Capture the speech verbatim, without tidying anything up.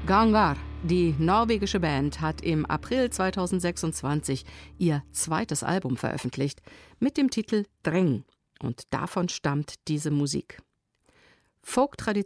Gangar, die norwegische Band, hat im April zweitausendsechsundzwanzig ihr zweites Album veröffentlicht mit dem Titel Dreng, und davon stammt diese Musik. Folk-Tradition